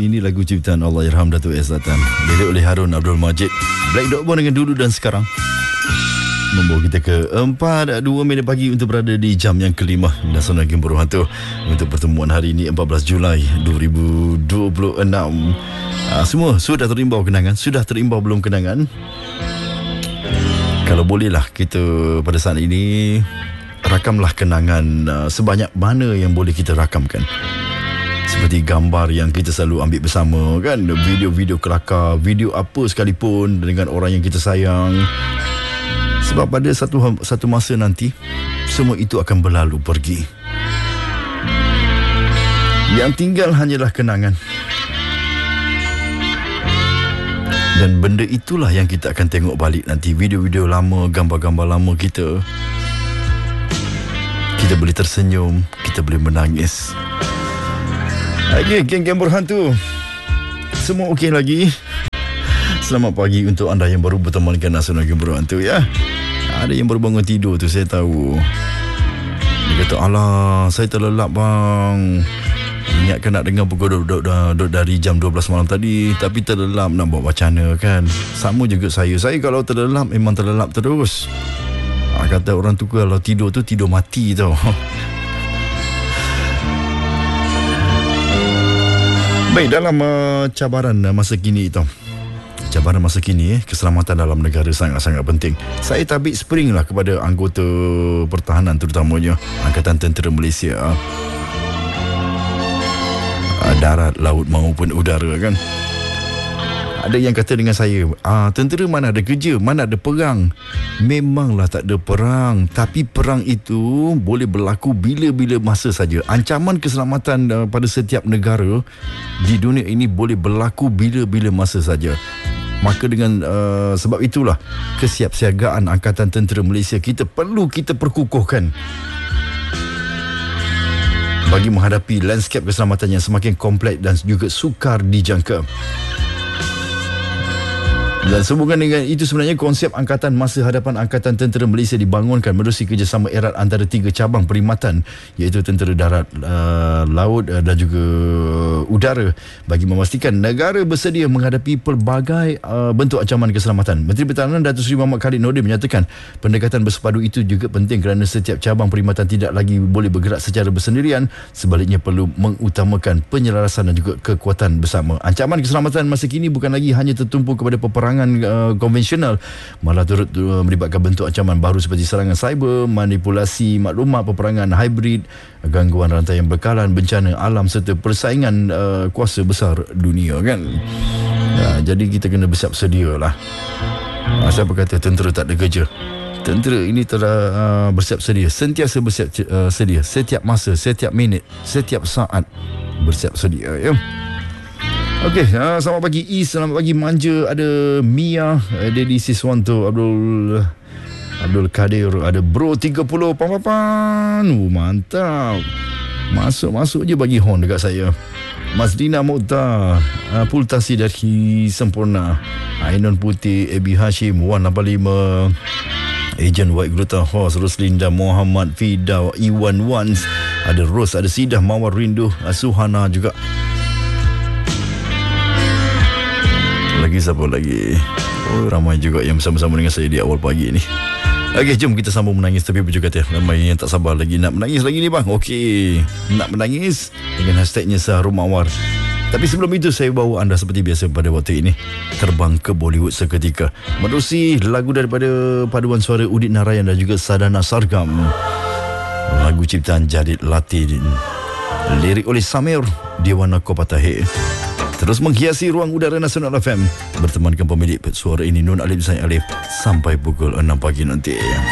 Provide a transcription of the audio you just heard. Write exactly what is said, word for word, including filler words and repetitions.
Ini lagu ciptaan Allahyarham Datuk S. Zatan, lirik oleh Harun Abdul Majid. Black Dog Bond dengan Dulu dan Sekarang membawa kita ke empat dua minit pagi untuk berada di jam yang kelima Nasional Game Buruh Hantu untuk pertemuan hari ini empat belas Julai dua ribu dua puluh enam. Aa, semua sudah terimbau kenangan? Sudah terimbau belum kenangan? Kalau bolehlah kita pada saat ini rakamlah kenangan uh, sebanyak mana yang boleh kita rakamkan. Seperti gambar yang kita selalu ambil bersama kan, video-video kelakar, video apa sekalipun dengan orang yang kita sayang. Sebab pada satu satu masa nanti semua itu akan berlalu pergi. Yang tinggal hanyalah kenangan. Dan benda itulah yang kita akan tengok balik nanti, video-video lama, gambar-gambar lama kita. Kita boleh tersenyum, kita boleh menangis. Okey, geng-geng berhantu, semua okey lagi? Selamat pagi untuk anda yang baru bertemankan Nasional Game Buruh Hantu ya. Ada yang baru bangun tidur tu, saya tahu. Dia kata, alah, saya terlelap bang. Ingatkan nak dengar pukul duduk, duduk dari jam dua belas malam tadi, tapi terlelap nak buat wacana kan. Sama juga saya. Saya kalau terlelap memang terlelap terus. Ha, kata orang tu kalau tidur tu tidur mati tau. Baik, dalam uh, cabaran uh, masa kini tau. Cabaran masa kini, eh, keselamatan dalam negara sangat-sangat penting. Saya tabik spring lah kepada anggota pertahanan, terutamanya Angkatan Tentera Malaysia. Uh, darat, laut maupun udara kan. Ada yang kata dengan saya, ah, tentera mana ada kerja, mana ada perang. Memanglah tak ada perang, tapi perang itu boleh berlaku bila-bila masa saja. Ancaman keselamatan uh, pada setiap negara di dunia ini boleh berlaku bila-bila masa saja. Maka dengan uh, sebab itulah kesiapsiagaan Angkatan Tentera Malaysia kita perlu kita perkukuhkan bagi menghadapi lanskap keselamatan yang semakin kompleks dan juga sukar dijangka. Dan sehubungan dengan itu sebenarnya konsep Angkatan Masa Hadapan Angkatan Tentera Malaysia dibangunkan menerusi kerjasama erat antara tiga cabang perkhidmatan, iaitu Tentera Darat, uh, Laut uh, dan juga Udara, bagi memastikan negara bersedia menghadapi pelbagai uh, bentuk ancaman keselamatan. Menteri Pertahanan Datuk Seri Muhammad Khalid Nordin menyatakan pendekatan bersepadu itu juga penting kerana setiap cabang perkhidmatan tidak lagi boleh bergerak secara bersendirian, sebaliknya perlu mengutamakan penyelarasan dan juga kekuatan bersama. Ancaman keselamatan masa kini bukan lagi hanya tertumpu kepada peperangan Uh, konvensional, malah turut uh, melibatkan bentuk ancaman baru seperti serangan cyber, manipulasi maklumat, peperangan hybrid, gangguan rantai yang berkalan, bencana alam serta persaingan uh, kuasa besar dunia kan. Uh, jadi kita kena bersiap sedia lah. Uh, siapa kata tentera tak ada kerja? Tentera ini telah uh, bersiap sedia, sentiasa bersiap uh, sedia, setiap masa, setiap minit, setiap saat bersiap sedia ya. Okey, uh, selamat pagi Is, selamat pagi Manja, ada Mia, Dedi Siswanto, Abdul Abdul Kadir, ada Bro tiga puluh Pampapan. Uh, mantap. Masuk-masuk je bagi horn dekat saya. Mas Dina Mukhtar, uh, Pultasi dari Sempurna, Ainun Putih, Ebi Hashim, Wan lapan lima, Ejen White Gruta Horse, Roslinda Muhammad, Fida, Iwan Wans, ada Ros, ada Sidah, Mawar Rindu, Suhana juga. Lagi siapa lagi? Oh, ramai juga yang bersama-sama dengan saya di awal pagi ni. Okey, jom kita sambung menangis. Tapi apa juga kata, ramai yang tak sabar lagi nak menangis lagi ni bang. Okey, nak menangis dengan hashtagnya Saharum Mawar. Tapi sebelum itu saya bawa anda seperti biasa pada waktu ini terbang ke Bollywood seketika menerusi lagu daripada paduan suara Udit Narayan dan juga Sadhana Sargam. Lagu ciptaan Jadid Latin, lirik oleh Samir Dewana Kopatahe. Terus menghiasi ruang udara Nasional F M bertemankan pemilik suara ini Nun Alif Zain Alif sampai pukul enam pagi nanti.